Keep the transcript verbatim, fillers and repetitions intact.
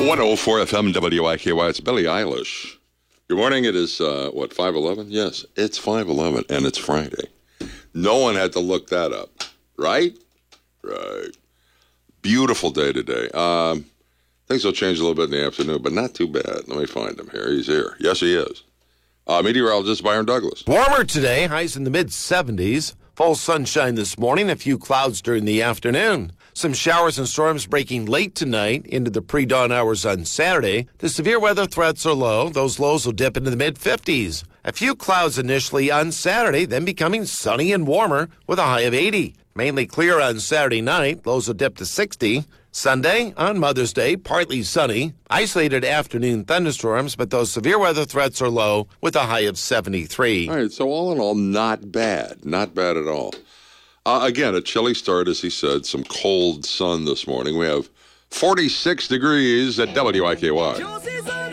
one oh four F M W I K Y. It's Billie Eilish. Good morning. It is, uh, what, five eleven? Yes, it's five eleven, and it's Friday. No one had to look that up, right? Right. Beautiful day today. Um, things will change a little bit in the afternoon, but not too bad. Let me find him here. He's here. Yes, he is. Uh, meteorologist Byron Douglas. Warmer today, highs in the mid seventies. Full sunshine this morning, a few clouds during the afternoon. Some showers and storms breaking late tonight into the pre-dawn hours on Saturday. The severe weather threats are low. Those lows will dip into the mid fifties. A few clouds initially on Saturday, then becoming sunny and warmer with a high of eighty. Mainly clear on Saturday night. Lows will dip to sixty. Sunday, on Mother's Day, partly sunny. Isolated afternoon thunderstorms, but those severe weather threats are low with a high of seventy-three. All right, so all in all, not bad. Not bad at all. Uh, again, a chilly start, as he said. Some cold sun this morning. We have forty-six degrees at W I K Y.